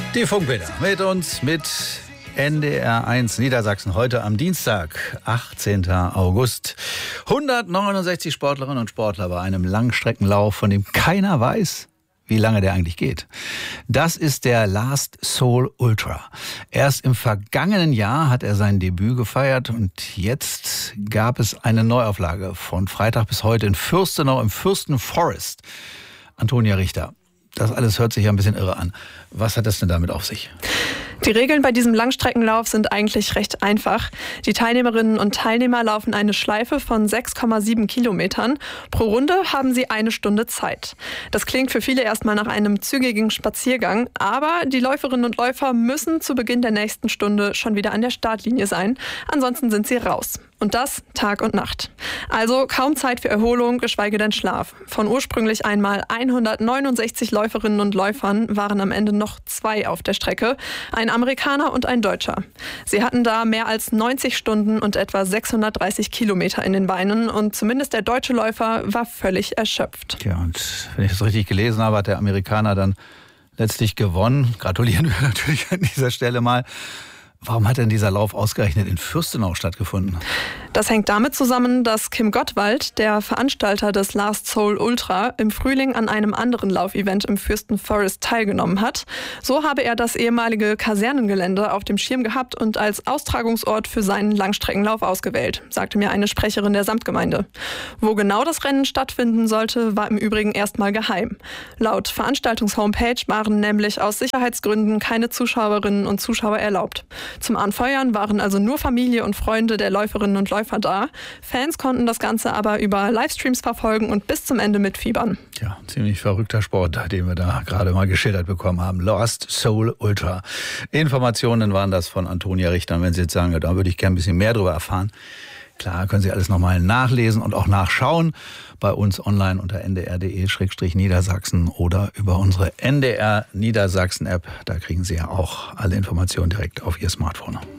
Die Funkbilder mit uns, mit NDR1 Niedersachsen, heute am Dienstag, 18. August. 169 Sportlerinnen und Sportler bei einem Langstreckenlauf, von dem keiner weiß, wie lange der eigentlich geht. Das ist der Last Seoul Ultra. Erst im vergangenen Jahr hat er sein Debüt gefeiert und jetzt gab es eine Neuauflage von Freitag bis heute in Fürstenau im Fürstenforest. Antonia Richter, das alles hört sich ja ein bisschen irre an. Was hat das denn damit auf sich? Die Regeln bei diesem Langstreckenlauf sind eigentlich recht einfach. Die Teilnehmerinnen und Teilnehmer laufen eine Schleife von 6,7 Kilometern. Pro Runde haben sie 1 Stunde Zeit. Das klingt für viele erstmal nach einem zügigen Spaziergang, aber die Läuferinnen und Läufer müssen zu Beginn der nächsten Stunde schon wieder an der Startlinie sein. Ansonsten sind sie raus. Und das Tag und Nacht. Also kaum Zeit für Erholung, geschweige denn Schlaf. Von ursprünglich einmal 169 Läuferinnen und Läufern waren am Ende noch 2 auf der Strecke. Ein Amerikaner und ein Deutscher. Sie hatten da mehr als 90 Stunden und etwa 630 Kilometer in den Beinen. Und zumindest der deutsche Läufer war völlig erschöpft. Ja, und wenn ich das richtig gelesen habe, hat der Amerikaner dann letztlich gewonnen. Gratulieren wir natürlich an dieser Stelle mal. Warum hat denn dieser Lauf ausgerechnet in Fürstenau stattgefunden? Das hängt damit zusammen, dass Kim Gottwald, der Veranstalter des Last Seoul Ultra, im Frühling an einem anderen Laufevent im Fürstenforest teilgenommen hat. So habe er das ehemalige Kasernengelände auf dem Schirm gehabt und als Austragungsort für seinen Langstreckenlauf ausgewählt, sagte mir eine Sprecherin der Samtgemeinde. Wo genau das Rennen stattfinden sollte, war im Übrigen erstmal geheim. Laut Veranstaltungs-Homepage waren nämlich aus Sicherheitsgründen keine Zuschauerinnen und Zuschauer erlaubt. Zum Anfeuern waren also nur Familie und Freunde der Läuferinnen und Läufer da. Fans konnten das Ganze aber über Livestreams verfolgen und bis zum Ende mitfiebern. Ja, ziemlich verrückter Sport, den wir da gerade mal geschildert bekommen haben. Last Seoul Ultra. Informationen waren das von Antonia Richter. Und wenn Sie jetzt sagen, ja, da würde ich gerne ein bisschen mehr drüber erfahren. Klar, können Sie alles nochmal nachlesen und auch nachschauen. Bei uns online unter ndr.de/Niedersachsen oder über unsere NDR Niedersachsen App. Da kriegen Sie ja auch alle Informationen direkt auf Ihr Smartphone.